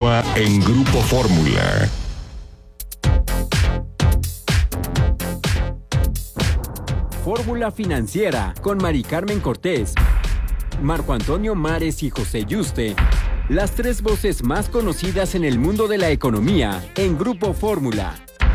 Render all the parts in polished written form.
Continúa en Grupo Fórmula. Fórmula Financiera con Mari Carmen Cortés, Marco Antonio Mares y José Yuste. Las tres voces más conocidas en el mundo de la economía en Grupo Fórmula.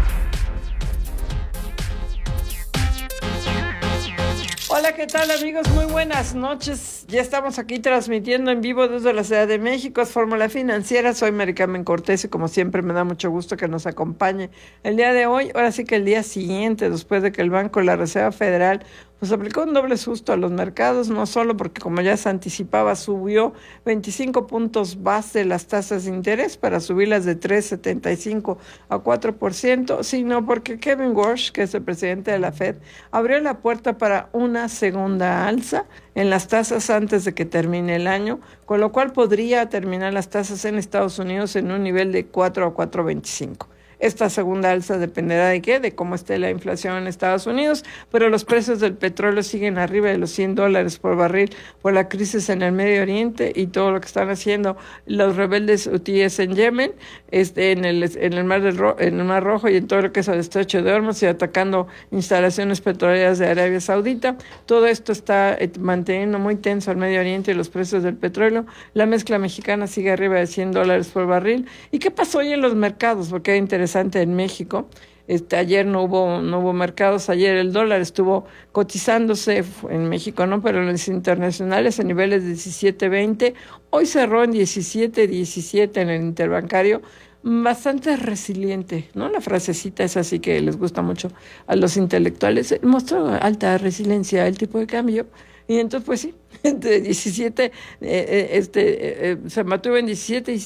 Hola, ¿qué tal, amigos? Muy buenas noches. Ya estamos aquí transmitiendo en vivo desde la Ciudad de México. Es Fórmula Financiera. Soy Mari Carmen Cortés y como siempre me da mucho gusto que nos acompañe el día de hoy. Ahora sí que el día siguiente, después de que el Banco de la Reserva Federal pues aplicó un doble susto a los mercados, no solo porque, como ya se anticipaba, subió 25 puntos base las tasas de interés para subirlas de 3,75 a 4%, sino porque Kevin Warsh, que es el presidente de la Fed, abrió la puerta para una segunda alza en las tasas antes de que termine el año, con lo cual podría terminar las tasas en Estados Unidos en un nivel de 4 a 4,25. Esta segunda alza dependerá de qué, de cómo esté la inflación en Estados Unidos, pero los precios del petróleo siguen arriba de los $100 por barril por la crisis en el Medio Oriente y todo lo que están haciendo los rebeldes hutíes en Yemen, en el Mar Rojo y en todo lo que es el Estrecho de Hormuz y atacando instalaciones petroleras de Arabia Saudita. Todo esto está manteniendo muy tenso al Medio Oriente y los precios del petróleo. La mezcla mexicana sigue arriba de $100 por barril. ¿Y qué pasó hoy en los mercados? Porque era interesante en México. Ayer no hubo mercados. Ayer el dólar estuvo cotizándose en México, ¿no? Pero en los internacionales en niveles de 17.20. Hoy cerró en 17.17 en el interbancario. Bastante resiliente, ¿no? La frasecita es así que les gusta mucho a los intelectuales. Mostró alta resiliencia el tipo de cambio. Y entonces, pues sí, entre 17, se mantuvo en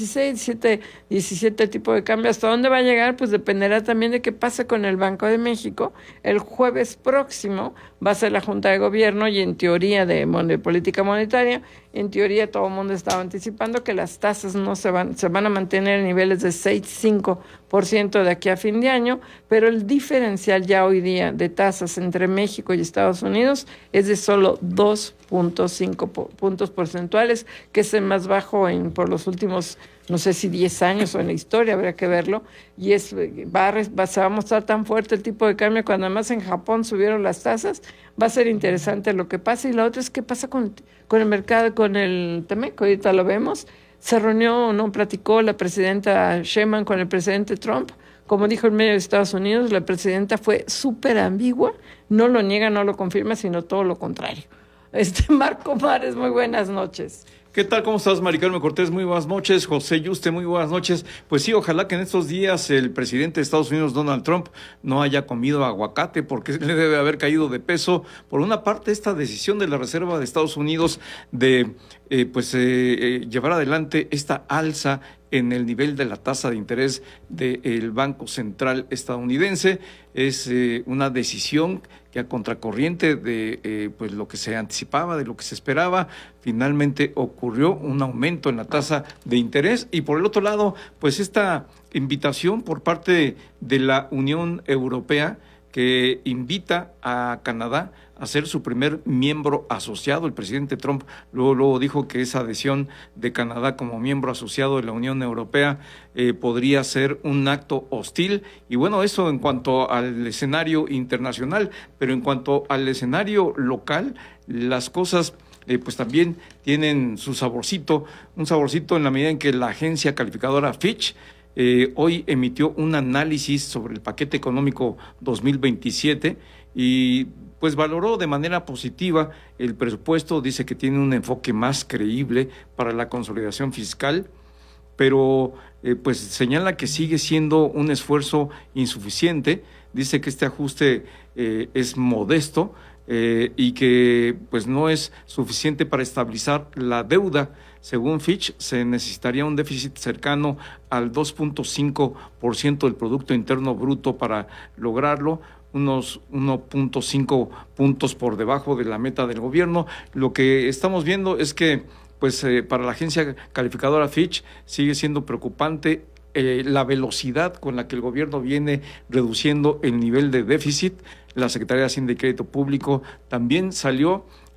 17 el tipo de cambio. ¿Hasta dónde va a llegar? Pues dependerá también de qué pase con el Banco de México. El jueves próximo va a ser la Junta de Gobierno y en teoría de política monetaria, en teoría todo el mundo estaba anticipando que las tasas se van a mantener en niveles de 6,5% de aquí a fin de año, pero el diferencial ya hoy día de tasas entre México y Estados Unidos es de solo 2,5 puntos porcentuales, que es el más bajo por los últimos, no sé si 10 años o en la historia, habría que verlo, y se va a mostrar tan fuerte el tipo de cambio cuando además en Japón subieron las tasas. Va a ser interesante lo que pasa. Y la otra es qué pasa con el mercado, con el Temec, ahorita lo vemos. Se reunió, no platicó la presidenta Sheinbaum con el presidente Trump. Como dijo el medio de Estados Unidos, la presidenta fue súper ambigua, no lo niega, no lo confirma, sino todo lo contrario. Marco Mares, muy buenas noches. ¿Qué tal? ¿Cómo estás, Mari Carmen Cortés? Muy buenas noches. José Yuste, muy buenas noches. Pues sí, ojalá que en estos días el presidente de Estados Unidos, Donald Trump, no haya comido aguacate porque le debe haber caído de peso. Por una parte, esta decisión de la Reserva de Estados Unidos de llevar adelante esta alza en el nivel de la tasa de interés del Banco Central estadounidense es una decisión que a contracorriente de lo que se anticipaba, de lo que se esperaba, finalmente ocurrió un aumento en la tasa de interés. Y por el otro lado, pues esta invitación por parte de la Unión Europea que invita a Canadá a ser su primer miembro asociado. El presidente Trump luego dijo que esa adhesión de Canadá como miembro asociado de la Unión Europea podría ser un acto hostil. Y bueno, eso en cuanto al escenario internacional, pero en cuanto al escenario local, las cosas pues también tienen su saborcito, un saborcito en la medida en que la agencia calificadora Fitch hoy emitió un análisis sobre el paquete económico 2027 y pues valoró de manera positiva el presupuesto. Dice que tiene un enfoque más creíble para la consolidación fiscal, pero pues señala que sigue siendo un esfuerzo insuficiente. Dice que este ajuste es modesto y que pues no es suficiente para estabilizar la deuda. Según Fitch, se necesitaría un déficit cercano al 2,5% del Producto Interno Bruto para lograrlo, unos 1,5 puntos por debajo de la meta del gobierno. Lo que estamos viendo es que para la agencia calificadora Fitch sigue siendo preocupante la velocidad con la que el gobierno viene reduciendo el nivel de déficit. La Secretaría de Hacienda y Crédito Público también salió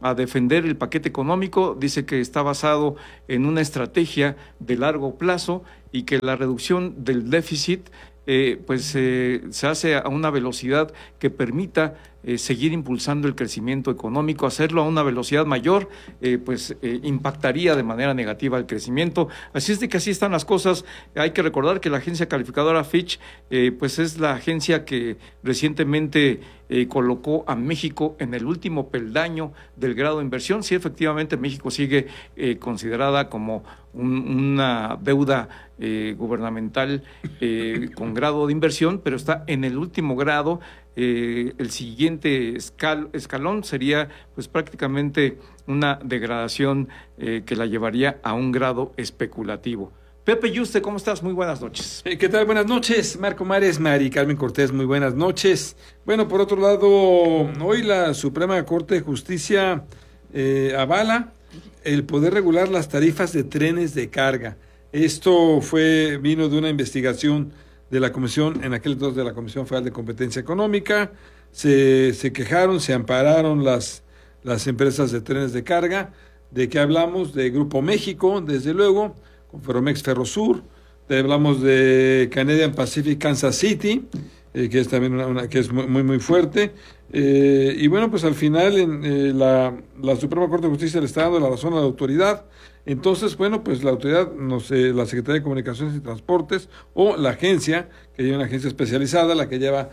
a defender el paquete económico. Dice que está basado en una estrategia de largo plazo y que la reducción del déficit se hace a una velocidad que permita seguir impulsando el crecimiento económico. Hacerlo a una velocidad mayor impactaría de manera negativa el crecimiento. Así es de que así están las cosas. Hay que recordar que la agencia calificadora Fitch es la agencia que recientemente colocó a México en el último peldaño del grado de inversión. Sí, efectivamente México sigue considerada como una deuda gubernamental con grado de inversión, pero está en el último grado. El siguiente escalón sería pues prácticamente una degradación que la llevaría a un grado especulativo. Pepe Yuste, ¿cómo estás? Muy buenas noches. ¿Qué tal? Buenas noches, Marco Mares, Mari Carmen Cortés, muy buenas noches. Bueno, por otro lado, hoy la Suprema Corte de Justicia avala el poder regular las tarifas de trenes de carga. Esto vino de una investigación de la Comisión, en aquel entonces de la Comisión Federal de Competencia Económica. Se quejaron, se ampararon las empresas de trenes de carga. ¿De qué hablamos? De Grupo México, desde luego, con Ferromex Ferrosur. Hablamos de Canadian Pacific Kansas City, que es también que es muy, muy fuerte. Y bueno, pues al final la Suprema Corte de Justicia le está dando la razón a la autoridad. Entonces, bueno, pues la autoridad, no sé, la Secretaría de Comunicaciones y Transportes o la agencia, que hay una agencia especializada, la que lleva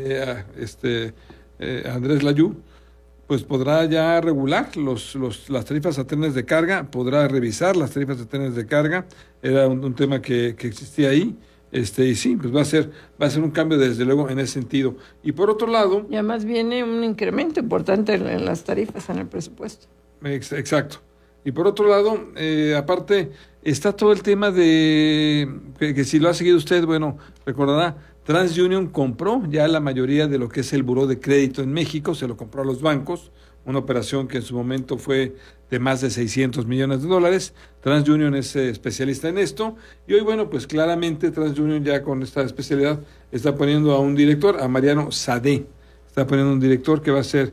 Andrés Layú, pues podrá ya regular las tarifas a trenes de carga, podrá revisar las tarifas de trenes de carga. Era un tema que existía ahí. Y sí, pues va a ser un cambio desde luego en ese sentido. Y por otro lado... Y además viene un incremento importante en las tarifas en el presupuesto. Exacto. Y por otro lado, aparte, está todo el tema de, que si lo ha seguido usted, bueno, recordará, TransUnion compró ya la mayoría de lo que es el buró de crédito en México, se lo compró a los bancos, una operación que en su momento fue de más de $600 millones. TransUnion es especialista en esto, y hoy, bueno, pues claramente TransUnion ya con esta especialidad está poniendo a un director, a Mariano Sadé, está poniendo un director que va a ser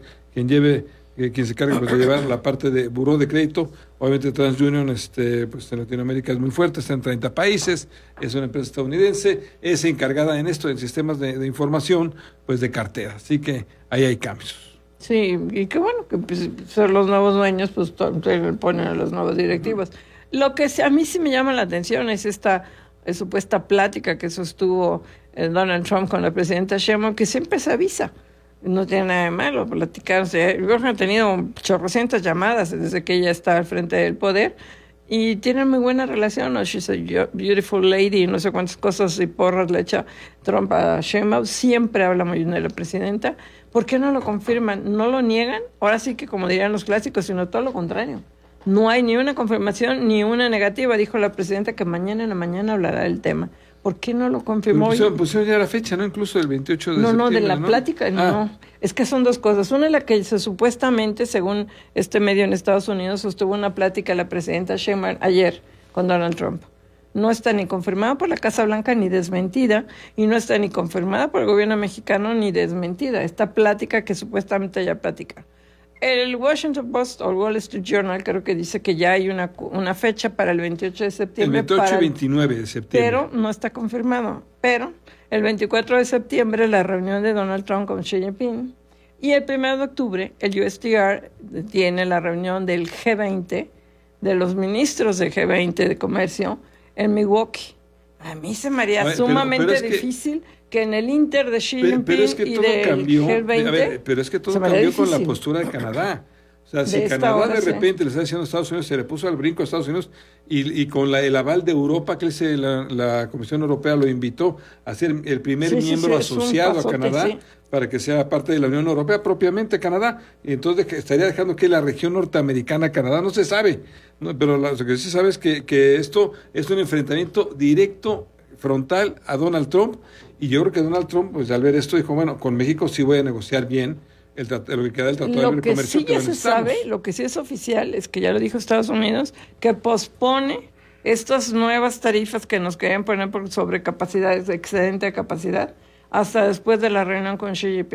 quien se carga pues, de llevar la parte de buró de crédito. Obviamente TransUnion pues en Latinoamérica es muy fuerte, está en 30 países, es una empresa estadounidense, es encargada en esto, en sistemas de información, pues de cartera. Así que ahí hay cambios. Sí, y qué bueno que pues, ser los nuevos dueños, pues ponen a los nuevos directivos. Lo que a mí sí me llama la atención es esta supuesta plática que sostuvo Donald Trump con la presidenta Sheinbaum, que siempre se avisa. No tiene nada de malo platicar. Yo he tenido 800 llamadas desde que ella está al frente del poder y tienen muy buena relación, ¿no? She's a beautiful lady, no sé cuántas cosas y porras le echa Trump a Sheinbaum. Siempre habla muy bien de la presidenta. ¿Por qué no lo confirman? ¿No lo niegan? Ahora sí que, como dirían los clásicos, sino todo lo contrario. No hay ni una confirmación ni una negativa. Dijo la presidenta que mañana en la mañana hablará del tema. ¿Por qué no lo confirmó? Pusieron ya la fecha, ¿no? Incluso el 28 de septiembre. No, de la plática, no. Es que son dos cosas. Una es la que supuestamente, según este medio en Estados Unidos, sostuvo una plática la presidenta Sheinbaum ayer con Donald Trump. No está ni confirmada por la Casa Blanca ni desmentida, y no está ni confirmada por el gobierno mexicano ni desmentida. Esta plática que supuestamente ella platica. El Washington Post o el Wall Street Journal creo que dice que ya hay una fecha para el 28 de septiembre. El 28 y 29 de septiembre. Pero no está confirmado. Pero el 24 de septiembre la reunión de Donald Trump con Xi Jinping, y el 1 de octubre el USTR tiene la reunión del G20, de los ministros del G20 de comercio en Milwaukee. A mí se me haría sumamente difícil que en el Inter de Xi Jinping y del G20... pero es que todo cambió con la postura de Canadá. O sea, si Canadá de repente le está diciendo a Estados Unidos, se le puso al brinco a Estados Unidos, y con el aval de Europa, que la Comisión Europea lo invitó a ser el primer miembro asociado a Canadá, para que sea parte de la Unión Europea, propiamente Canadá, y entonces estaría dejando que la región norteamericana, Canadá, no se sabe, ¿no? Pero lo que sí se sabe es que esto es un enfrentamiento directo, frontal a Donald Trump, y yo creo que Donald Trump, pues al ver esto, dijo, bueno, con México sí voy a negociar bien lo que queda del Tratado de Libre Comercio. Lo que sí ya se sabe, lo que sí es oficial, es que ya lo dijo Estados Unidos, que pospone estas nuevas tarifas que nos quieren poner por sobrecapacidades, excedente de capacidad, hasta después de la reunión con Xi Jinping.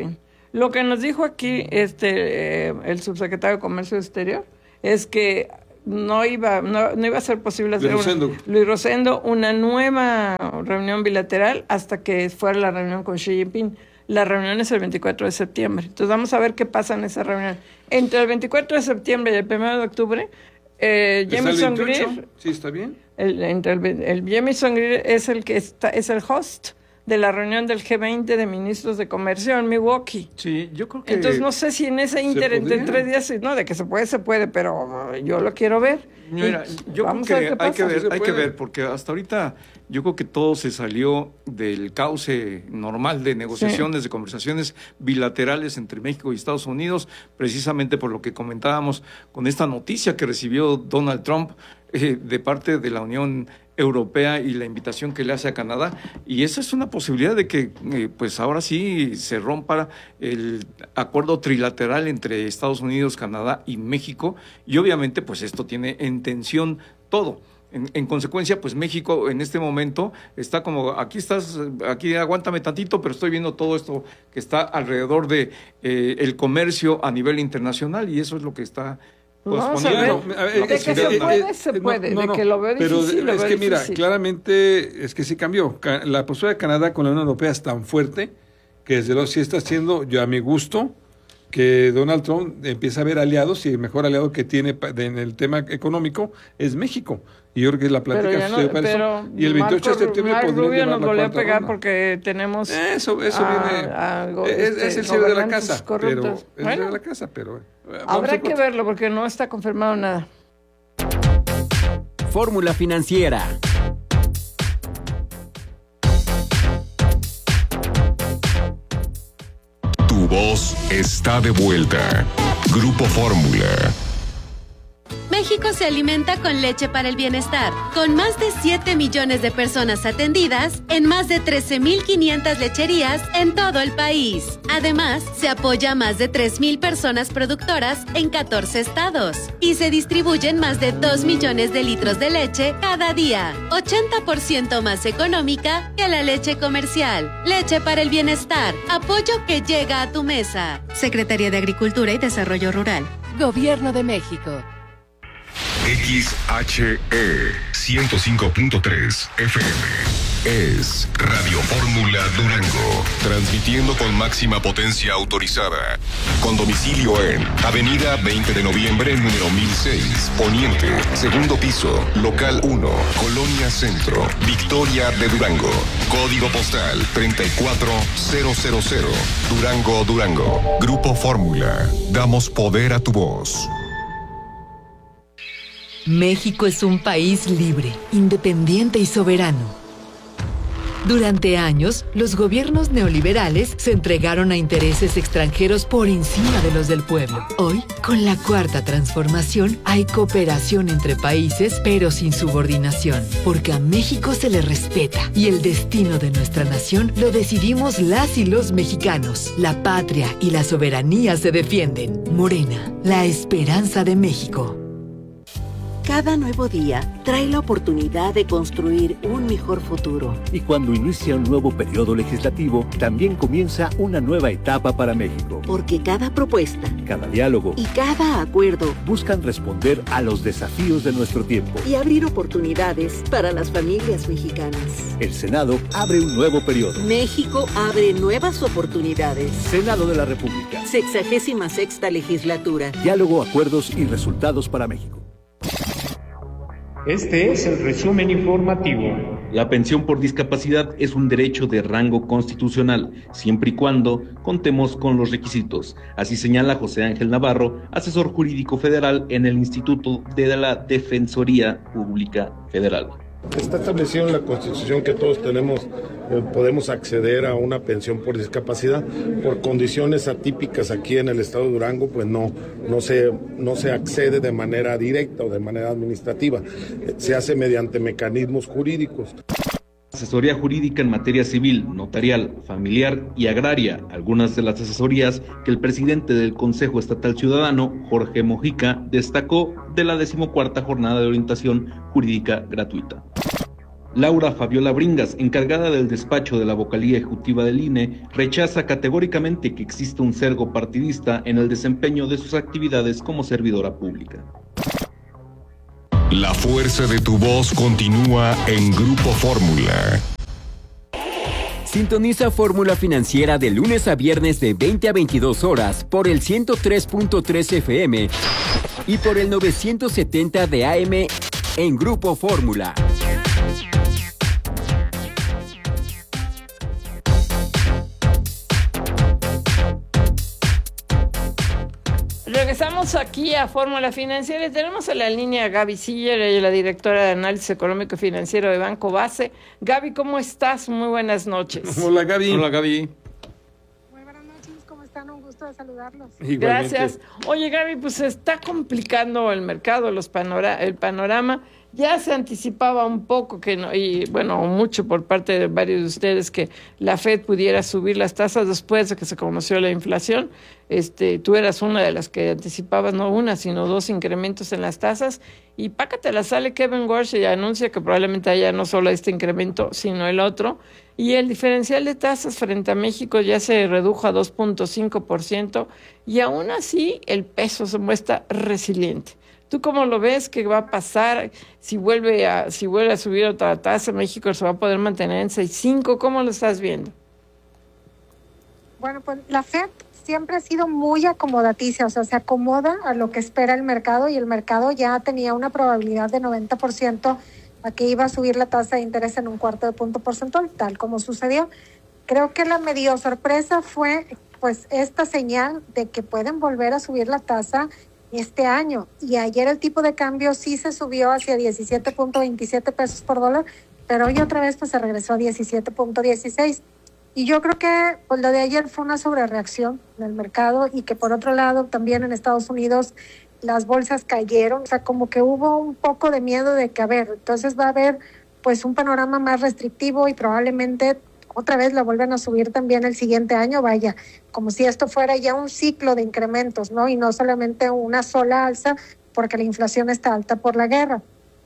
Lo que nos dijo aquí el subsecretario de Comercio Exterior es que no iba a ser posible hacer Luis Rosendo una nueva reunión bilateral hasta que fuera la reunión con Xi Jinping. La reunión es el 24 de septiembre. Entonces vamos a ver qué pasa en esa reunión. Entre el 24 de septiembre y el 1 de octubre, Jamieson Greer... Sí, está bien. El Jamieson Greer es el host de la reunión del G20 de ministros de comercio en Milwaukee. Sí, yo creo que... Entonces no sé si en ese entre 3 días, no, de que se puede, pero yo lo quiero ver. Mira, yo creo que hay que ver, porque hasta ahorita yo creo que todo se salió del cauce normal de negociaciones, de conversaciones bilaterales entre México y Estados Unidos, precisamente por lo que comentábamos con esta noticia que recibió Donald Trump de parte de la Unión Europea y la invitación que le hace a Canadá, y esa es una posibilidad de que pues ahora sí se rompa el acuerdo trilateral entre Estados Unidos, Canadá y México, y obviamente pues esto tiene en tensión todo. En consecuencia, pues México en este momento está como, aquí aguántame tantito, pero estoy viendo todo esto que está alrededor de el comercio a nivel internacional, y eso es lo que está... Vamos a ver, de que se puede, de que lo veo difícil. Pero es que mira, claramente es que sí cambió. La postura de Canadá con la Unión Europea es tan fuerte que desde luego sí está haciendo, yo a mi gusto, que Donald Trump empieza a ver aliados, y el mejor aliado que tiene en el tema económico es México. Y yo creo que la plática y el 28 de septiembre Marco podría Rubio nos volvió a pegar ronda. porque tenemos eso viene es el CEO de la casa, pero habrá que verlo porque no está confirmado nada. Fórmula Financiera. Tu voz está de vuelta. Grupo Fórmula. México se alimenta con leche para el bienestar, con más de 7 millones de personas atendidas en más de 13,500 lecherías en todo el país. Además, se apoya a más de 3,000 personas productoras en 14 estados y se distribuyen más de 2 millones de litros de leche cada día, 80% más económica que la leche comercial. Leche para el bienestar, apoyo que llega a tu mesa. Secretaría de Agricultura y Desarrollo Rural. Gobierno de México. XHE 105.3 FM es Radio Fórmula Durango, transmitiendo con máxima potencia autorizada, con domicilio en Avenida 20 de Noviembre, número 1006, Poniente, segundo piso, local 1, Colonia Centro, Victoria de Durango, código postal 34000, Durango, Durango. Grupo Fórmula, damos poder a tu voz. México es un país libre, independiente y soberano. Durante años, los gobiernos neoliberales se entregaron a intereses extranjeros por encima de los del pueblo. Hoy, con la Cuarta Transformación, hay cooperación entre países, pero sin subordinación, porque a México se le respeta y el destino de nuestra nación lo decidimos las y los mexicanos. La patria y la soberanía se defienden. Morena, la esperanza de México. Cada nuevo día trae la oportunidad de construir un mejor futuro. Y cuando inicia un nuevo periodo legislativo, también comienza una nueva etapa para México. Porque cada propuesta, cada diálogo y cada acuerdo buscan responder a los desafíos de nuestro tiempo y abrir oportunidades para las familias mexicanas. El Senado abre un nuevo periodo. México abre nuevas oportunidades. Senado de la República. 66ª legislatura. Diálogo, acuerdos y resultados para México. Este es el resumen informativo. La pensión por discapacidad es un derecho de rango constitucional, siempre y cuando contemos con los requisitos. Así señala José Ángel Navarro, asesor jurídico federal en el Instituto de la Defensoría Pública Federal. Está establecido en la Constitución que todos podemos acceder a una pensión por discapacidad. Por condiciones atípicas aquí en el estado de Durango, pues no se accede de manera directa o de manera administrativa. Se hace mediante mecanismos jurídicos. Asesoría jurídica en materia civil, notarial, familiar y agraria, algunas de las asesorías que el presidente del Consejo Estatal Ciudadano, Jorge Mojica, destacó de la 14ª Jornada de Orientación Jurídica Gratuita. Laura Fabiola Bringas, encargada del despacho de la vocalía ejecutiva del INE, rechaza categóricamente que exista un sesgo partidista en el desempeño de sus actividades como servidora pública. La fuerza de tu voz continúa en Grupo Fórmula. Sintoniza Fórmula Financiera de lunes a viernes de 20 a 22 horas por el 103.3 FM y por el 970 de AM en Grupo Fórmula. Regresamos aquí a Fórmula Financiera y tenemos en la línea a Gaby Siller, ella es la directora de Análisis Económico y Financiero de Banco Base. Gaby, ¿cómo estás? Muy buenas noches. Hola, Gaby. Hola, Gaby. Muy buenas noches, ¿cómo están? Un gusto de saludarlos. Igualmente. Gracias. Oye, Gaby, pues se está complicando el mercado, el panorama. Ya se anticipaba un poco que no, y bueno, mucho por parte de varios de ustedes, que la Fed pudiera subir las tasas después de que se conoció la inflación. Tú eras una de las que anticipabas no una, sino 2 incrementos en las tasas. Y pácatela, sale Kevin Warsh y anuncia que probablemente haya no solo este incremento, sino el otro. Y el diferencial de tasas frente a México ya se redujo a 2.5%, y aún así el peso se muestra resiliente. ¿Tú cómo lo ves? ¿Qué va a pasar? Si vuelve a subir otra tasa, México se va a poder mantener en 6.5. ¿Cómo lo estás viendo? Bueno, pues la Fed siempre ha sido muy acomodaticia, o sea, se acomoda a lo que espera el mercado, y el mercado ya tenía una probabilidad de 90% a que iba a subir la tasa de interés en 1/4 punto porcentual, tal como sucedió. Creo que la medio sorpresa fue pues esta señal de que pueden volver a subir la tasa este año, y ayer el tipo de cambio sí se subió hacia 17.27 pesos por dólar, pero hoy otra vez pues se regresó a 17.16, y yo creo que pues lo de ayer fue una sobrereacción del mercado, y que por otro lado también en Estados Unidos las bolsas cayeron, o sea, como que hubo un poco de miedo de que, a ver, entonces va a haber pues un panorama más restrictivo y probablemente otra vez la vuelven a subir también el siguiente año, vaya, como si esto fuera ya un ciclo de incrementos, ¿no? Y no solamente una sola alza, porque la inflación está alta por la guerra.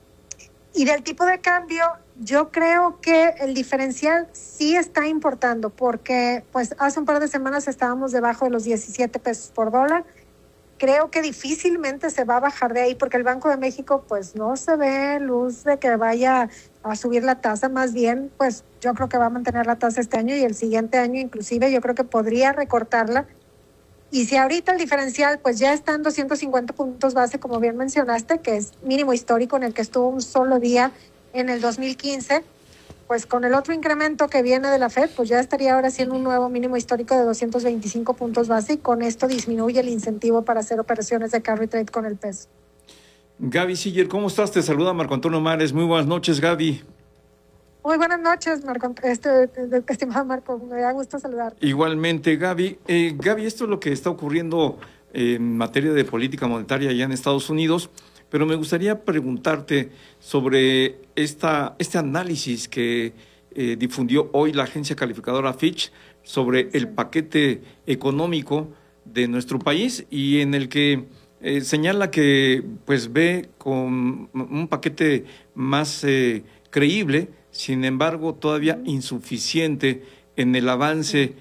Y del tipo de cambio, yo creo que el diferencial sí está importando, porque pues hace un par de semanas estábamos debajo de los 17 pesos por dólar. Creo que difícilmente se va a bajar de ahí, porque el Banco de México pues no se ve luz de que vaya a subir la tasa, más bien pues yo creo que va a mantener la tasa este año, y el siguiente año inclusive yo creo que podría recortarla. Y si ahorita el diferencial pues ya está en 250 puntos base, como bien mencionaste, que es mínimo histórico en el que estuvo un solo día en el 2015, pues con el otro incremento que viene de la Fed, pues ya estaría ahora siendo un nuevo mínimo histórico de 225 puntos base, y con esto disminuye el incentivo para hacer operaciones de carry trade con el peso. Gaby Siller, ¿cómo estás? Te saluda Marco Antonio Mares. Muy buenas noches, Gaby. Muy buenas noches, Marco, estimado Marco, me da gusto saludarte. Igualmente, Gaby. Gaby, esto es lo que está ocurriendo en materia de política monetaria allá en Estados Unidos, pero me gustaría preguntarte sobre este análisis que difundió hoy la agencia calificadora Fitch sobre el paquete económico de nuestro país, y en el que señala que pues ve con un paquete más creíble, sin embargo todavía insuficiente en el avance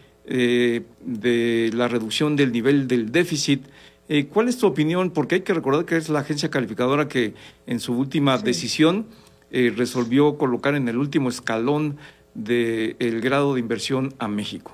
de la reducción del nivel del déficit. ¿Cuál es tu opinión? Porque hay que recordar que es la agencia calificadora que en su última decisión resolvió colocar en el último escalón del grado de inversión a México.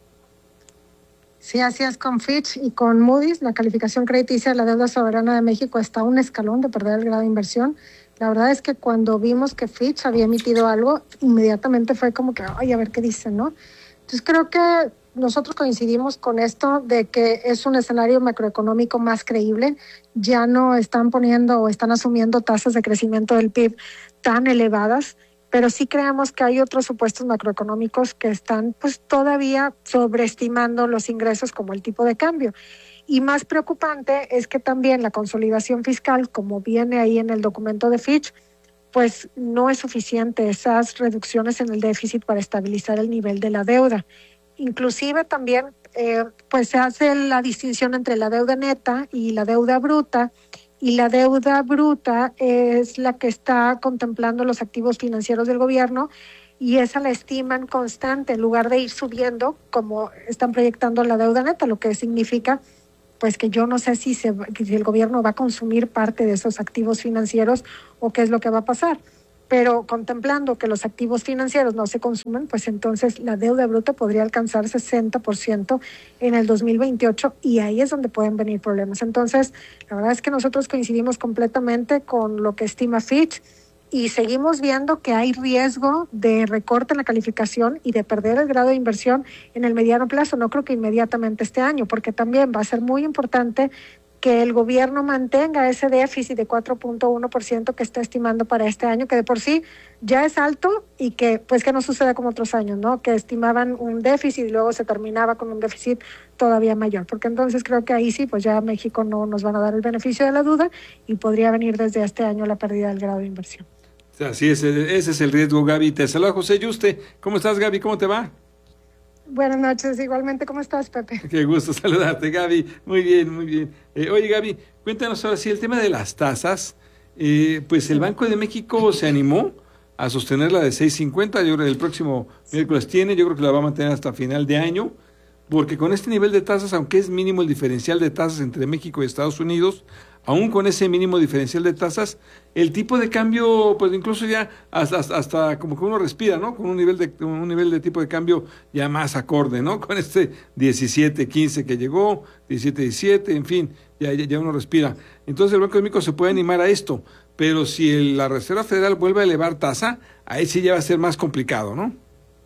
Sí, así es, con Fitch y con Moody's, la calificación crediticia de la deuda soberana de México está a un escalón de perder el grado de inversión. La verdad es que cuando vimos que Fitch había emitido algo, inmediatamente fue como que, ay, a ver qué dicen, ¿no? Entonces creo que nosotros coincidimos con esto de que es un escenario macroeconómico más creíble. Ya no están poniendo o están asumiendo tasas de crecimiento del PIB tan elevadas, pero sí creemos que hay otros supuestos macroeconómicos que están pues todavía sobreestimando los ingresos, como el tipo de cambio. Y más preocupante es que también la consolidación fiscal, como viene ahí en el documento de Fitch, pues no es suficiente esas reducciones en el déficit para estabilizar el nivel de la deuda. Inclusive también pues se hace la distinción entre la deuda neta y la deuda bruta, y la deuda bruta es la que está contemplando los activos financieros del gobierno, y esa la estiman constante en lugar de ir subiendo como están proyectando la deuda neta, lo que significa pues que yo no sé si el gobierno va a consumir parte de esos activos financieros o qué es lo que va a pasar. Pero contemplando que los activos financieros no se consumen, pues entonces la deuda bruta podría alcanzar 60% en el 2028 y ahí es donde pueden venir problemas. Entonces, la verdad es que nosotros coincidimos completamente con lo que estima Fitch y seguimos viendo que hay riesgo de recorte en la calificación y de perder el grado de inversión en el mediano plazo. No creo que inmediatamente este año, porque también va a ser muy importante que el gobierno mantenga ese déficit de 4.1% que está estimando para este año, que de por sí ya es alto y que pues que no suceda como otros años, ¿no? Que estimaban un déficit y luego se terminaba con un déficit todavía mayor, porque entonces creo que ahí sí, pues ya a México no nos van a dar el beneficio de la duda y podría venir desde este año la pérdida del grado de inversión. Así es, ese es el riesgo, Gaby. Te saluda José Yuste. ¿Cómo estás, Gaby? ¿Cómo te va? Buenas noches, igualmente. ¿Cómo estás, Pepe? Qué gusto saludarte, Gaby. Muy bien, muy bien. Oye, Gaby, cuéntanos ahora sí el tema de las tasas. Pues el Banco de México se animó a sostenerla de 6.50. Yo creo que el próximo miércoles yo creo que la va a mantener hasta final de año, porque con este nivel de tasas, aunque es mínimo el diferencial de tasas entre México y Estados Unidos, aún con ese mínimo diferencial de tasas, el tipo de cambio, pues incluso ya hasta como que uno respira, ¿no? Con un nivel de tipo de cambio ya más acorde, ¿no? Con este 17.15 que llegó, 17.17, en fin, ya uno respira. Entonces el Banco de México se puede animar a esto, pero si la Reserva Federal vuelve a elevar tasa, ahí sí ya va a ser más complicado, ¿no?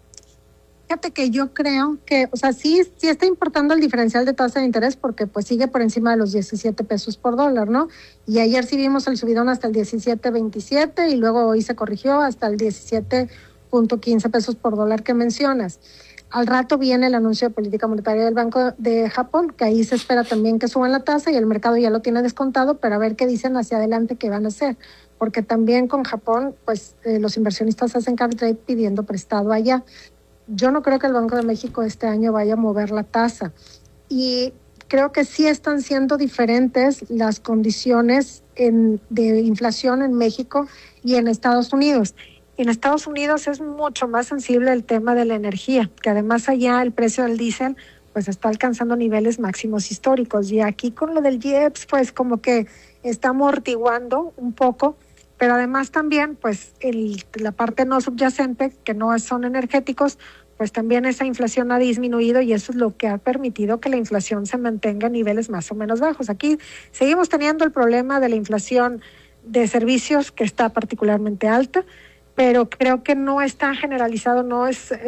Fíjate que yo creo que, o sea, sí está importando el diferencial de tasa de interés porque pues sigue por encima de los 17 pesos por dólar, ¿no? Y ayer sí vimos el subidón hasta el 17.27 y luego hoy se corrigió hasta el 17.15 pesos por dólar que mencionas. Al rato viene el anuncio de política monetaria del Banco de Japón, que ahí se espera también que suban la tasa y el mercado ya lo tiene descontado, pero a ver qué dicen hacia adelante qué van a hacer. Porque también con Japón, pues los inversionistas hacen carry trade pidiendo prestado allá. Yo no creo que el Banco de México este año vaya a mover la tasa y creo que sí están siendo diferentes las condiciones de inflación en México y en Estados Unidos. En Estados Unidos es mucho más sensible el tema de la energía, que además allá el precio del diésel pues está alcanzando niveles máximos históricos y aquí con lo del IEPS pues como que está amortiguando un poco. Pero además también, pues, la parte no subyacente, que no son energéticos, pues también esa inflación ha disminuido y eso es lo que ha permitido que la inflación se mantenga a niveles más o menos bajos. Aquí seguimos teniendo el problema de la inflación de servicios, que está particularmente alta, pero creo que no está generalizado, no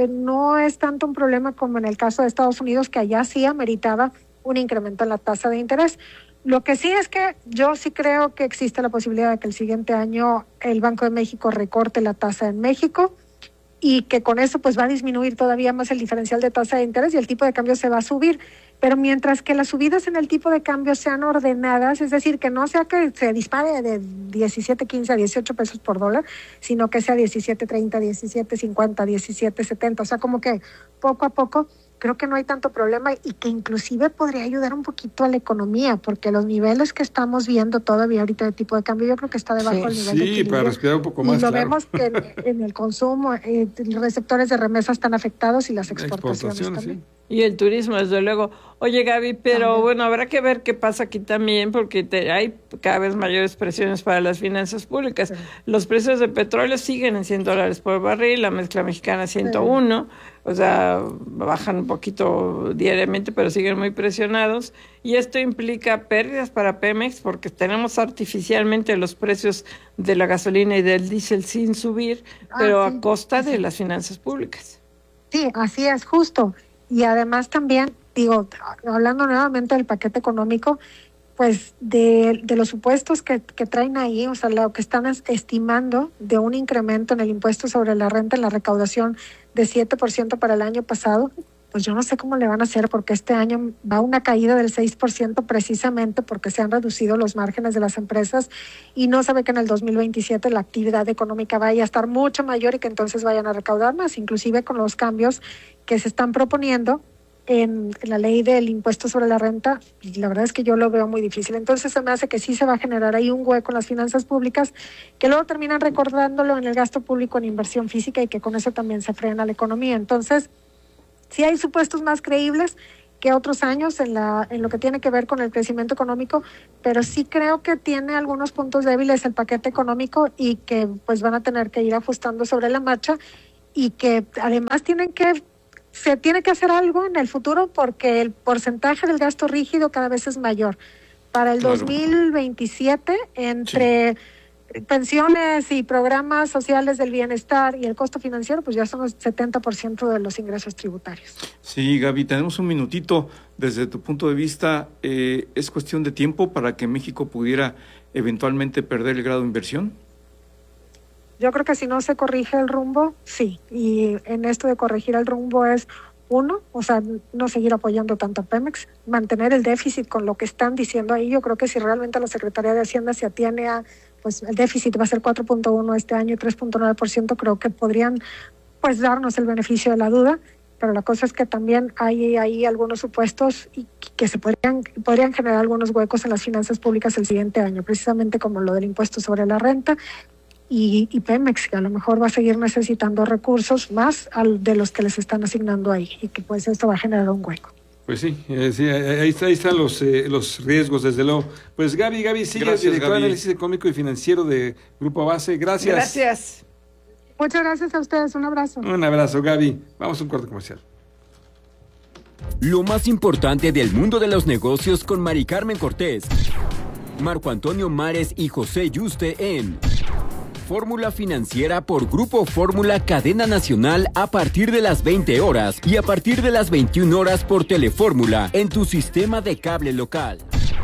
es tanto un problema como en el caso de Estados Unidos, que allá sí ameritaba un incremento en la tasa de interés. Lo que sí es que yo sí creo que existe la posibilidad de que el siguiente año el Banco de México recorte la tasa en México y que con eso pues va a disminuir todavía más el diferencial de tasa de interés y el tipo de cambio se va a subir. Pero mientras que las subidas en el tipo de cambio sean ordenadas, es decir, que no sea que se dispare de 17.15 a 18 pesos por dólar, sino que sea 17.30, 17.50, 17.70, o sea, como que poco a poco, creo que no hay tanto problema y que inclusive podría ayudar un poquito a la economía, porque los niveles que estamos viendo todavía ahorita de tipo de cambio, yo creo que está debajo del nivel de equilibrio. Sí, para respirar un poco más, y lo vemos que en el consumo, los receptores de remesas están afectados y las exportaciones también. Sí. Y el turismo, desde luego. Oye, Gaby, pero bueno, habrá que ver qué pasa aquí también, porque hay cada vez mayores presiones para las finanzas públicas. Sí. Los precios de petróleo siguen en $100 por barril, la mezcla mexicana 101, o sea, bajan un poquito diariamente, pero siguen muy presionados. Y esto implica pérdidas para Pemex, porque tenemos artificialmente los precios de la gasolina y del diésel sin subir, pero sí, a costa de las finanzas públicas. Sí, así es, justo. Y además también, digo, hablando nuevamente del paquete económico, pues de los supuestos que traen ahí, o sea, lo que están estimando de un incremento en el impuesto sobre la renta en la recaudación de 7% para el año pasado, pues yo no sé cómo le van a hacer, porque este año va una caída del 6% precisamente porque se han reducido los márgenes de las empresas y no sabe que en el 2027 la actividad económica vaya a estar mucho mayor y que entonces vayan a recaudar más, inclusive con los cambios que se están proponiendo en la ley del impuesto sobre la renta, y la verdad es que yo lo veo muy difícil. Entonces se me hace que sí se va a generar ahí un hueco en las finanzas públicas, que luego terminan recordándolo en el gasto público en inversión física y que con eso también se frena la economía. Entonces, sí hay supuestos más creíbles que otros años en lo que tiene que ver con el crecimiento económico, pero sí creo que tiene algunos puntos débiles el paquete económico y que pues van a tener que ir ajustando sobre la marcha, y que además se tiene que hacer algo en el futuro porque el porcentaje del gasto rígido cada vez es mayor. Para el 2027, entre pensiones y programas sociales del bienestar y el costo financiero, pues ya son el 70% de los ingresos tributarios. Sí, Gaby, tenemos un minutito. Desde tu punto de vista, ¿es cuestión de tiempo para que México pudiera eventualmente perder el grado de inversión? Yo creo que si no se corrige el rumbo, sí. Y en esto de corregir el rumbo es, uno, o sea, no seguir apoyando tanto a Pemex, mantener el déficit con lo que están diciendo ahí. Yo creo que si realmente la Secretaría de Hacienda se atiene a, pues el déficit va a ser 4.1 este año y 3.9%, creo que podrían pues darnos el beneficio de la duda, pero la cosa es que también hay ahí algunos supuestos y que se podrían generar algunos huecos en las finanzas públicas el siguiente año, precisamente como lo del impuesto sobre la renta y Pemex, que a lo mejor va a seguir necesitando recursos más de los que les están asignando ahí, y que pues esto va a generar un hueco. Pues sí, ahí están los riesgos, desde luego. Pues Gaby, sigues directora de análisis económico y financiero de Grupo Base. Gracias. Gracias. Muchas gracias a ustedes, un abrazo. Un abrazo, Gaby. Vamos a un corte comercial. Lo más importante del mundo de los negocios con Mari Carmen Cortés, Marco Antonio Mares y José Yuste en Fórmula Financiera por Grupo Fórmula Cadena Nacional a partir de las 20 horas y a partir de las 21 horas por Telefórmula en tu sistema de cable local.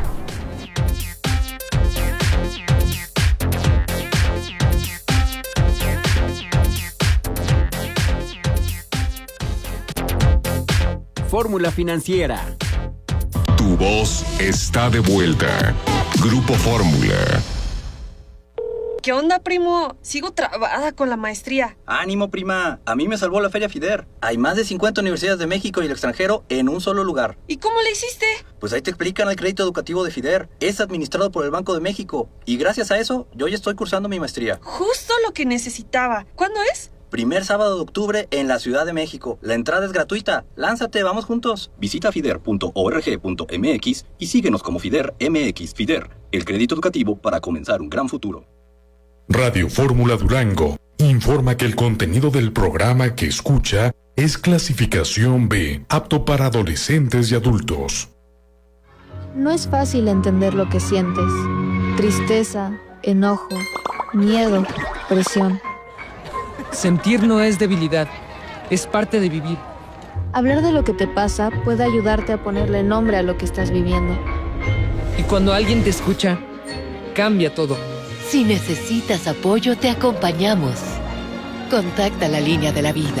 Fórmula Financiera. Tu voz está de vuelta. Grupo Fórmula. ¿Qué onda, primo? Sigo trabada con la maestría. Ánimo, prima. A mí me salvó la Feria FIDER. Hay más de 50 universidades de México y el extranjero en un solo lugar. ¿Y cómo le hiciste? Pues ahí te explican el crédito educativo de FIDER. Es administrado por el Banco de México. Y gracias a eso, yo ya estoy cursando mi maestría. Justo lo que necesitaba. ¿Cuándo es? Primer sábado de octubre en la Ciudad de México. La entrada es gratuita. Lánzate, vamos juntos. Visita fider.org.mx y síguenos como FIDER MX. FIDER, el crédito educativo para comenzar un gran futuro. Radio Fórmula Durango informa que el contenido del programa que escucha es clasificación B, apto para adolescentes y adultos. No es fácil entender lo que sientes. Tristeza, enojo, miedo, presión. Sentir no es debilidad, es parte de vivir. Hablar de lo que te pasa puede ayudarte a ponerle nombre a lo que estás viviendo. Y cuando alguien te escucha, cambia todo. Si necesitas apoyo, te acompañamos. Contacta la línea de la vida.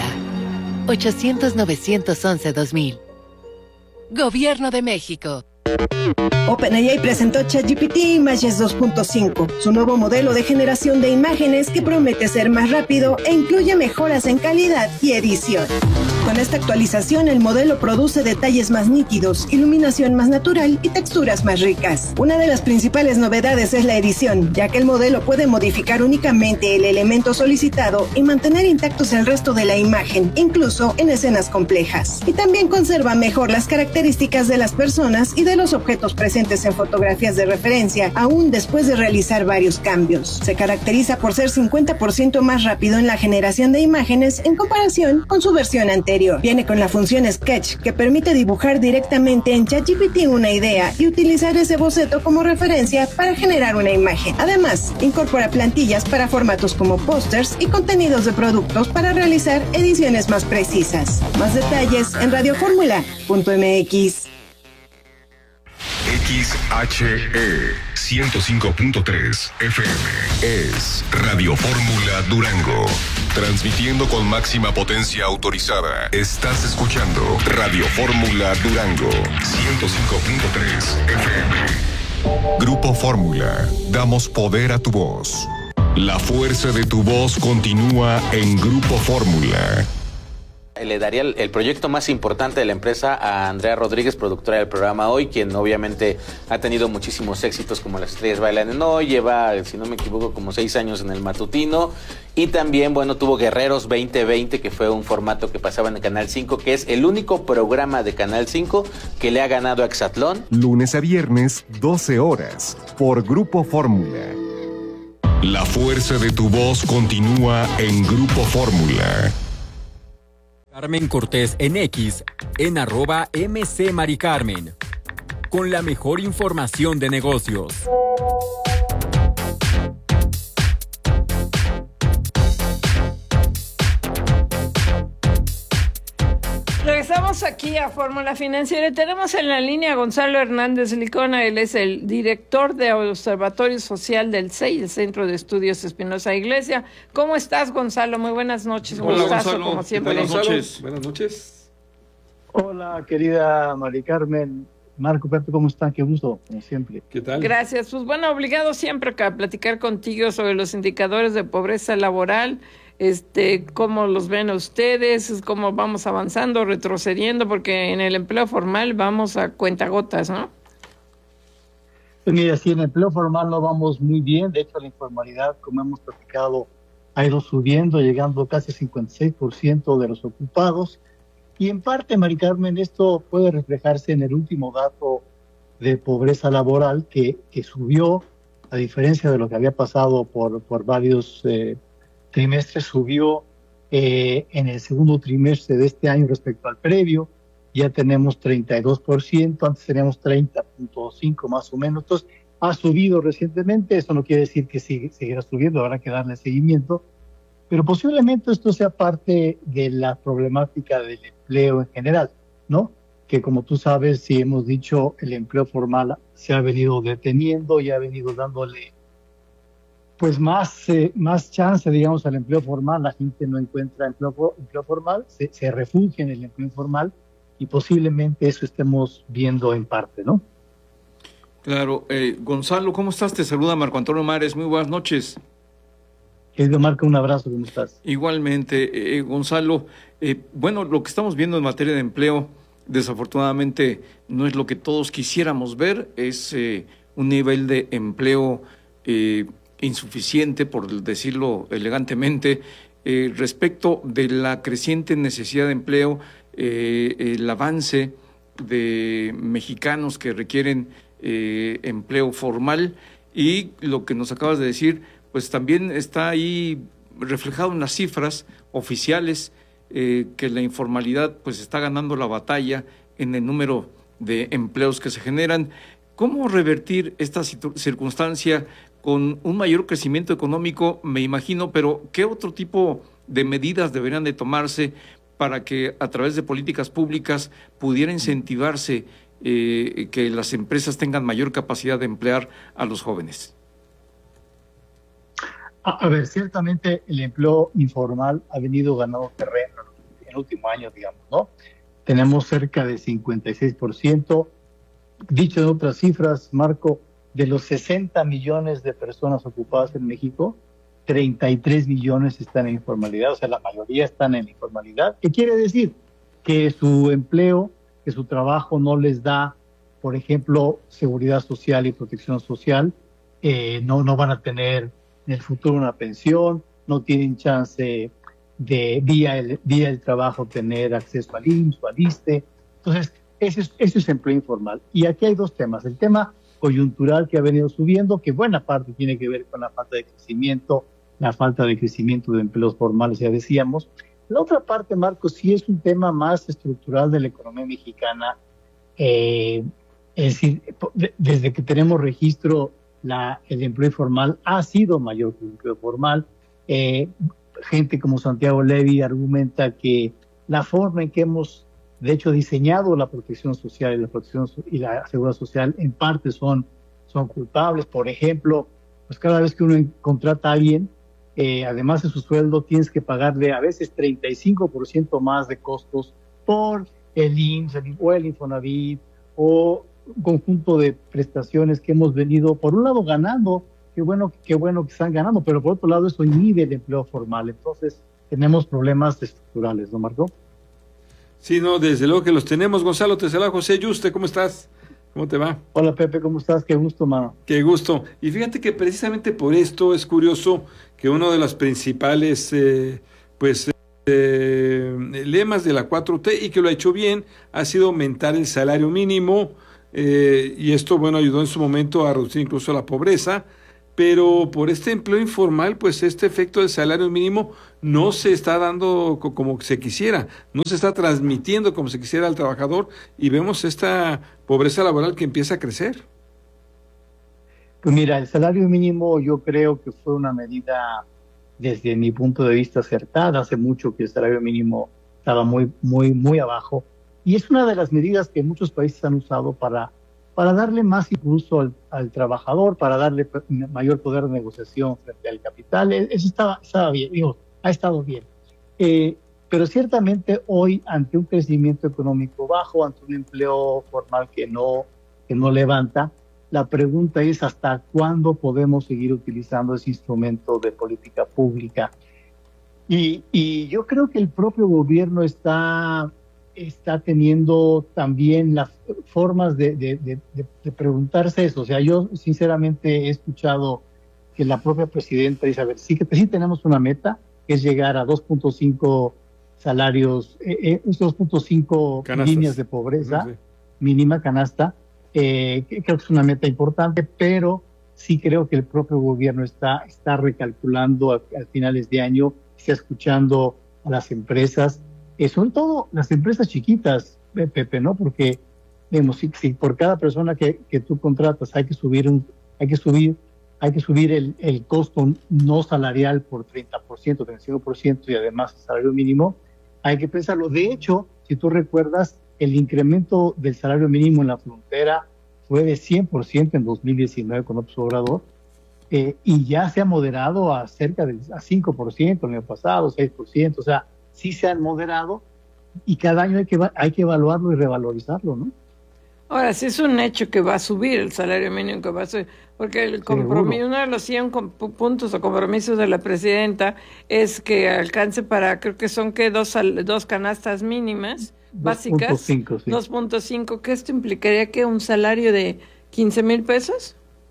800-911-2000. Gobierno de México. OpenAI presentó ChatGPT Images 2.5, su nuevo modelo de generación de imágenes que promete ser más rápido e incluye mejoras en calidad y edición. Con esta actualización, el modelo produce detalles más nítidos, iluminación más natural y texturas más ricas. Una de las principales novedades es la edición, ya que el modelo puede modificar únicamente el elemento solicitado y mantener intactos el resto de la imagen, incluso en escenas complejas. Y también conserva mejor las características de las personas y de los objetos presentes en fotografías de referencia, aún después de realizar varios cambios. Se caracteriza por ser 50% más rápido en la generación de imágenes en comparación con su versión anterior. Viene con la función Sketch, que permite dibujar directamente en ChatGPT una idea y utilizar ese boceto como referencia para generar una imagen. Además, incorpora plantillas para formatos como pósters y contenidos de productos para realizar ediciones más precisas. Más detalles en radioformula.mx. XHE 105.3 FM es Radio Fórmula Durango. Transmitiendo con máxima potencia autorizada. Estás escuchando Radio Fórmula Durango 105.3 FM. Grupo Fórmula. Damos poder a tu voz. La fuerza de tu voz continúa en Grupo Fórmula. le daría el proyecto más importante de la empresa a Andrea Rodríguez, productora del programa Hoy, quien obviamente ha tenido muchísimos éxitos como Las Estrellas Bailan en Hoy, lleva, si no me equivoco, como 6 años en el matutino, y también, bueno, tuvo Guerreros 2020, que fue un formato que pasaba en el Canal 5, que es el único programa de Canal 5 que le ha ganado a Exatlón. Lunes a viernes, 12 horas, por Grupo Fórmula. La fuerza de tu voz continúa en Grupo Fórmula. Carmen Cortés en X, en @MC Maricarmen, con la mejor información de negocios. Regresamos aquí a Fórmula Financiera y tenemos en la línea a Gonzalo Hernández Licona. Él es el director de Observatorio Social del CEI, el Centro de Estudios Espinosa Iglesia. ¿Cómo estás, Gonzalo? Muy buenas noches. Hola, gustazo, Gonzalo. como siempre. Buenas noches. Buenas noches. Hola, querida Mari Carmen. Marco, Pepe, ¿cómo están? Qué gusto, como siempre. ¿Qué tal? Gracias. Pues bueno, obligado siempre a platicar contigo sobre los indicadores de pobreza laboral. ¿Cómo los ven ustedes? ¿Cómo vamos avanzando, retrocediendo? Porque en el empleo formal vamos a cuentagotas, ¿no? Pues mira, sí, en el empleo formal no vamos muy bien. De hecho, la informalidad, como hemos platicado, ha ido subiendo, llegando casi 56% de los ocupados. Y en parte, Mari Carmen, esto puede reflejarse en el último dato de pobreza laboral que subió, a diferencia de lo que había pasado por varios trimestres, subió en el segundo trimestre de este año respecto al previo. Ya tenemos 32%, antes teníamos 30.5 más o menos. Entonces, ha subido recientemente. Eso no quiere decir que seguirá subiendo, habrá que darle seguimiento. Pero posiblemente esto sea parte de la problemática del empleo en general, ¿no? Que como tú sabes, si hemos dicho, el empleo formal se ha venido deteniendo y ha venido dándole pues más chance, digamos, al empleo formal. La gente no encuentra empleo formal, se refugia en el empleo informal y posiblemente eso estemos viendo en parte, ¿no? Claro. Gonzalo, ¿cómo estás? Te saluda Marco Antonio Mares. Muy buenas noches. Querido Marco, un abrazo, ¿cómo estás? Igualmente, Gonzalo. Bueno, lo que estamos viendo en materia de empleo, desafortunadamente, no es lo que todos quisiéramos ver. Es un nivel de empleo insuficiente, por decirlo elegantemente, respecto de la creciente necesidad de empleo, el avance de mexicanos que requieren empleo formal, y lo que nos acabas de decir, pues también está ahí reflejado en las cifras oficiales, que la informalidad pues está ganando la batalla en el número de empleos que se generan. ¿Cómo revertir esta circunstancia con un mayor crecimiento económico, me imagino, pero qué otro tipo de medidas deberían de tomarse para que a través de políticas públicas pudiera incentivarse que las empresas tengan mayor capacidad de emplear a los jóvenes? A ver, ciertamente el empleo informal ha venido ganando terreno en el último año, digamos, ¿no? Tenemos cerca de 56%. Dicho en otras cifras, Marco, de los 60 millones de personas ocupadas en México, 33 millones están en informalidad, o sea, la mayoría están en informalidad. ¿Qué quiere decir? Que su empleo, que su trabajo no les da, por ejemplo, seguridad social y protección social, no van a tener en el futuro una pensión, no tienen chance de vía el trabajo tener acceso al IMSS o al ISSSTE. Entonces, eso es empleo informal. Y aquí hay dos temas. El tema coyuntural que ha venido subiendo, que buena parte tiene que ver con la falta de crecimiento de empleos formales, ya decíamos. La otra parte, Marco, sí es un tema más estructural de la economía mexicana. Es decir, desde que tenemos registro, el empleo informal ha sido mayor que el empleo formal. Gente como Santiago Levy argumenta que la forma en que hemos, de hecho, diseñado la protección social y la seguridad social en parte son culpables. Por ejemplo, pues cada vez que uno contrata a alguien, además de su sueldo, tienes que pagarle a veces 35% más de costos por el IMSS o el Infonavit o un conjunto de prestaciones que hemos venido, por un lado, ganando. Qué bueno que están ganando, pero por otro lado eso inhibe el empleo formal. Entonces tenemos problemas estructurales, ¿no, Marco? Sí, no, desde luego que los tenemos. Gonzalo, te saluda José Yuste, ¿cómo estás? ¿Cómo te va? Hola Pepe, ¿cómo estás? Qué gusto, mano. Qué gusto. Y fíjate que precisamente por esto es curioso que uno de los principales lemas de la 4T, y que lo ha hecho bien, ha sido aumentar el salario mínimo, y esto, bueno, ayudó en su momento a reducir incluso la pobreza, pero por este empleo informal, pues este efecto del salario mínimo no se está dando como se quisiera, no se está transmitiendo como se quisiera al trabajador, y vemos esta pobreza laboral que empieza a crecer. Pues mira, el salario mínimo yo creo que fue una medida, desde mi punto de vista, acertada. Hace mucho que el salario mínimo estaba muy abajo, y es una de las medidas que muchos países han usado para darle más impulso al trabajador, para darle mayor poder de negociación frente al capital. Eso estaba bien, ha estado bien. Pero ciertamente hoy, ante un crecimiento económico bajo, ante un empleo formal que no levanta, la pregunta es hasta cuándo podemos seguir utilizando ese instrumento de política pública. Y yo creo que el propio gobierno está teniendo también las formas de preguntarse eso. O sea, yo sinceramente he escuchado que la propia presidenta dice, a ver, sí tenemos una meta, que es llegar a 2.5 salarios, 2.5 líneas de pobreza, mínima canasta. Creo que es una meta importante, pero sí creo que el propio gobierno está recalculando a finales de año, está escuchando a las empresas, sobre todo las empresas chiquitas, Pepe, ¿no? Porque, digamos, si por cada persona que tú contratas hay que subir el costo no salarial por 30%, 35%, y además el salario mínimo, hay que pensarlo. De hecho, si tú recuerdas, el incremento del salario mínimo en la frontera fue de 100% en 2019 con López Obrador, y ya se ha moderado a cerca de 5% el año pasado, 6%, o sea, sí se han moderado, y cada año hay que evaluarlo y revalorizarlo, ¿no? Ahora, sí es un hecho que va a subir el salario mínimo, que va a subir, porque el compromiso, uno de los 100 puntos o compromisos de la presidenta es que alcance para, creo que son dos canastas mínimas básicas, 2.5, sí. 2.5, que esto implicaría que un salario de 15,000 pesos,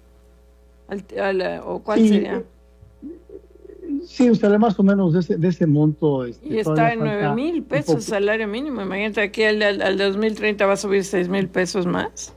¿o cuál sería? Sí, usted más o menos de ese monto. Y está en 9,000 pesos salario mínimo. Imagínate, aquí al 2030 va a subir 6,000 pesos más.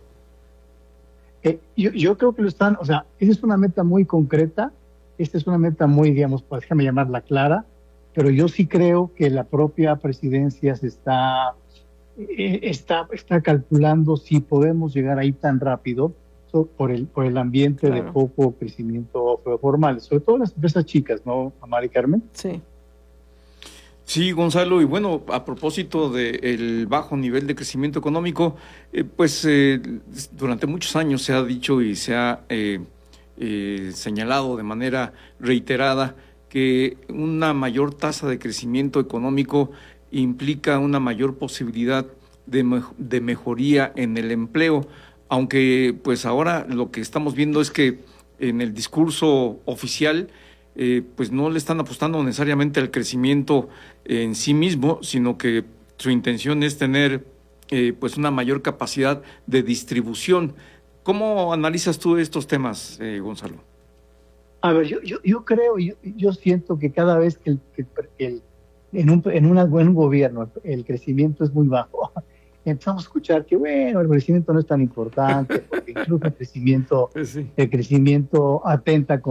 Yo creo que lo están, o sea, esa es una meta muy concreta, esta es una meta muy, digamos, pues, déjame llamarla clara, pero yo sí creo que la propia presidencia se está calculando si podemos llegar ahí tan rápido, por el ambiente, claro, de poco crecimiento formal, sobre todo las empresas chicas, ¿no, Mari Carmen? Sí. Sí, Gonzalo, y bueno, a propósito del bajo nivel de crecimiento económico, durante muchos años se ha dicho y se ha señalado de manera reiterada que una mayor tasa de crecimiento económico implica una mayor posibilidad de mejoría en el empleo, aunque pues ahora lo que estamos viendo es que en el discurso oficial pues no le están apostando necesariamente al crecimiento en sí mismo, sino que su intención es tener pues una mayor capacidad de distribución. ¿Cómo analizas tú estos temas, Gonzalo? A ver, yo siento que cada vez que en un buen gobierno el crecimiento es muy bajo, empezamos a escuchar que, bueno, el crecimiento no es tan importante, porque incluso el crecimiento atenta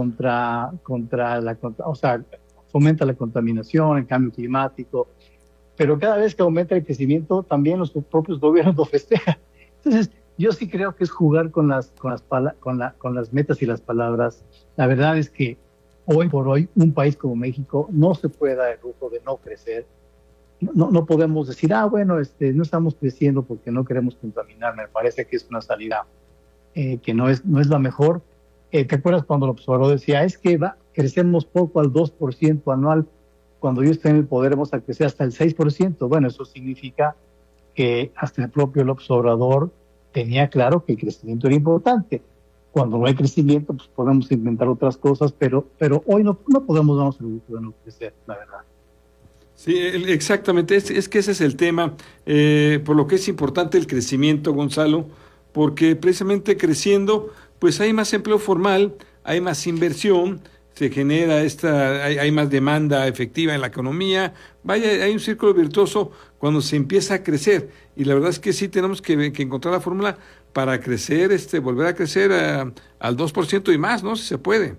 o sea, fomenta la contaminación, el cambio climático, pero cada vez que aumenta el crecimiento, también los propios gobiernos lo festejan. Entonces, yo sí creo que es jugar con las metas y las palabras. La verdad es que hoy por hoy, un país como México no se puede dar el lujo de no crecer. No podemos decir, bueno, no estamos creciendo porque no queremos contaminar. Me parece que es una salida que no es la mejor. ¿Te acuerdas cuando López Obrador decía, es que crecemos poco al 2% anual, cuando yo esté en el poder vamos a crecer hasta el 6%? Bueno, eso significa que hasta el propio López Obrador tenía claro que el crecimiento era importante. Cuando no hay crecimiento, pues podemos inventar otras cosas, pero hoy no podemos darnos el lujo de no crecer, la verdad. Sí, exactamente, es que ese es el tema, por lo que es importante el crecimiento, Gonzalo, porque precisamente creciendo, pues hay más empleo formal, hay más inversión, se genera hay más demanda efectiva en la economía, hay un círculo virtuoso cuando se empieza a crecer, y la verdad es que sí tenemos que encontrar la fórmula para crecer, volver a crecer al 2% y más, ¿no? Si se puede.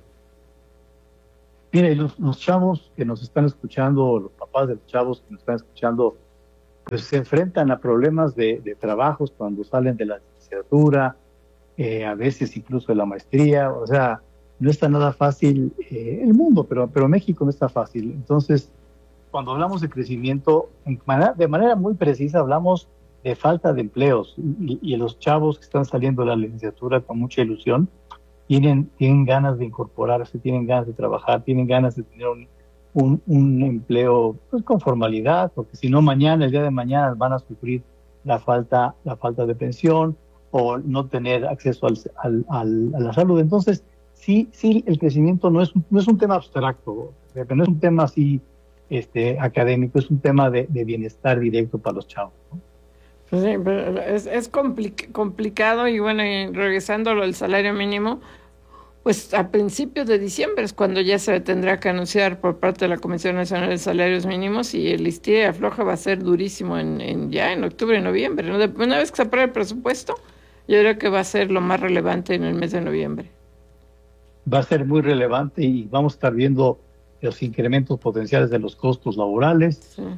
Mire, los chavos que nos están escuchando, los papás de los chavos que nos están escuchando, pues se enfrentan a problemas de trabajos cuando salen de la licenciatura, a veces incluso de la maestría, o sea, no está nada fácil el mundo, pero México no está fácil. Entonces, cuando hablamos de crecimiento, de manera muy precisa hablamos de falta de empleos, y los chavos que están saliendo de la licenciatura con mucha ilusión, tienen ganas de incorporarse, tienen ganas de trabajar, tienen ganas de tener un empleo pues, con formalidad, porque si no el día de mañana van a sufrir la falta de pensión o no tener acceso a la salud. Entonces, sí, el crecimiento no es un tema abstracto, no es un tema así académico, es un tema de bienestar directo para los chavos, ¿no? Pues sí, pero es complicado, y bueno, regresando al salario mínimo, pues a principios de diciembre es cuando ya se tendrá que anunciar por parte de la Comisión Nacional de Salarios Mínimos, y el estira y afloja va a ser durísimo ya en octubre y noviembre, ¿no? Una vez que se apruebe el presupuesto, yo creo que va a ser lo más relevante en el mes de noviembre. Va a ser muy relevante y vamos a estar viendo los incrementos potenciales de los costos laborales. Sí.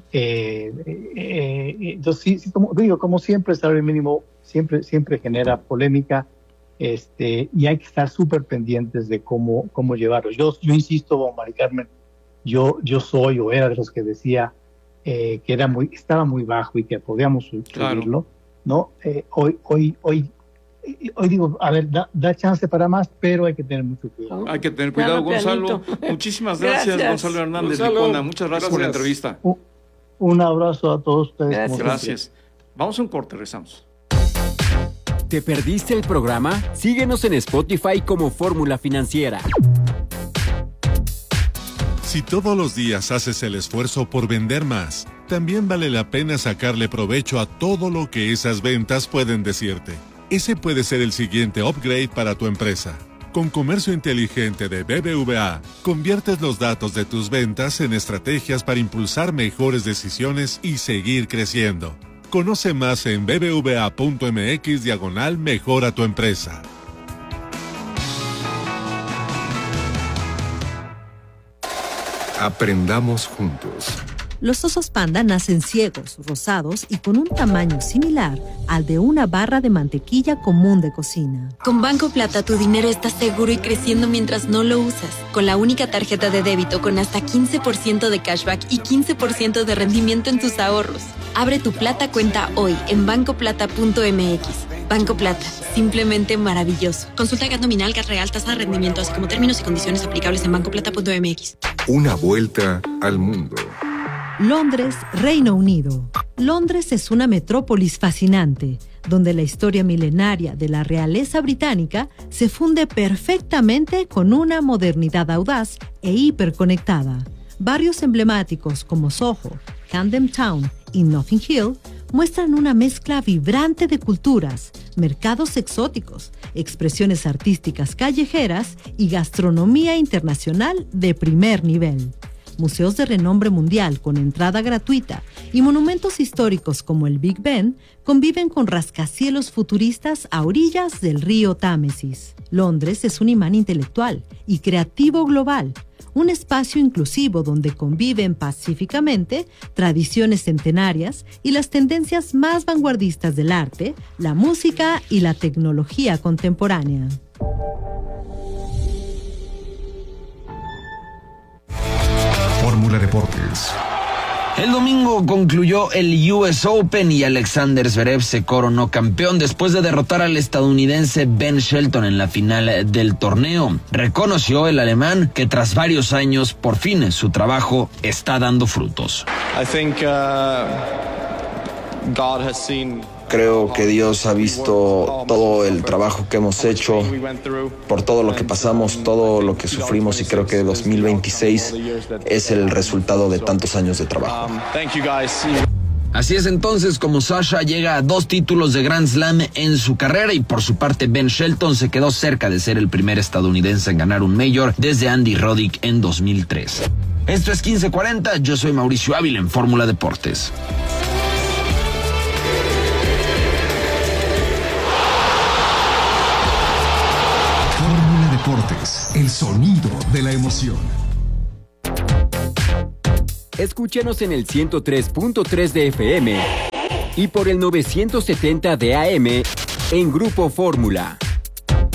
Entonces, sí, como siempre, el salario mínimo siempre genera polémica, y hay que estar súper pendientes de cómo llevarlo. Yo insisto, Mari Carmen, yo soy o era de los que decía que estaba muy bajo y que podíamos subirlo, ¿no? Hoy digo, a ver, da chance para más, pero hay que tener mucho cuidado. Hay que tener cuidado, Gonzalo. Muchísimas gracias, Gonzalo Hernández Licona. Muchas gracias por la entrevista. Un abrazo a todos ustedes. Gracias. Vamos a un corte, regresamos. ¿Te perdiste el programa? Síguenos en Spotify como Fórmula Financiera. Si todos los días haces el esfuerzo por vender más, también vale la pena sacarle provecho a todo lo que esas ventas pueden decirte. Ese puede ser el siguiente upgrade para tu empresa. Con Comercio Inteligente de BBVA, conviertes los datos de tus ventas en estrategias para impulsar mejores decisiones y seguir creciendo. Conoce más en bbva.mx/mejora tu empresa. Aprendamos juntos. Los osos panda nacen ciegos, rosados y con un tamaño similar al de una barra de mantequilla común de cocina. Con Banco Plata tu dinero está seguro y creciendo mientras no lo usas. Con la única tarjeta de débito con hasta 15% de cashback y 15% de rendimiento en tus ahorros. Abre tu Plata cuenta hoy en bancoplata.mx. Banco Plata, simplemente maravilloso. Consulta GAT nominal, GAT real, tasa de rendimiento, así como términos y condiciones aplicables en bancoplata.mx. Una vuelta al mundo. Londres, Reino Unido. Londres es una metrópolis fascinante, donde la historia milenaria de la realeza británica se funde perfectamente con una modernidad audaz e hiperconectada. Barrios emblemáticos como Soho, Camden Town y Notting Hill muestran una mezcla vibrante de culturas, mercados exóticos, expresiones artísticas callejeras y gastronomía internacional de primer nivel. Museos de renombre mundial con entrada gratuita y monumentos históricos como el Big Ben conviven con rascacielos futuristas a orillas del río Támesis. Londres es un imán intelectual y creativo global, un espacio inclusivo donde conviven pacíficamente tradiciones centenarias y las tendencias más vanguardistas del arte, la música y la tecnología contemporánea. Fórmula Deportes. El domingo concluyó el US Open y Alexander Zverev se coronó campeón después de derrotar al estadounidense Ben Shelton en la final del torneo. Reconoció el alemán que tras varios años, por fin, su trabajo está dando frutos. Creo que Dios ha visto todo el trabajo que hemos hecho, por todo lo que pasamos, todo lo que sufrimos, y creo que 2026 es el resultado de tantos años de trabajo. Así es entonces como Sasha llega a 2 títulos de Grand Slam en su carrera, y por su parte Ben Shelton se quedó cerca de ser el primer estadounidense en ganar un Major desde Andy Roddick en 2003. Esto es 1540, yo soy Mauricio Ávila en Fórmula Deportes. Fórmula Deportes, el sonido de la emoción. Escúchanos en el 103.3 de FM y por el 970 de AM en Grupo Fórmula.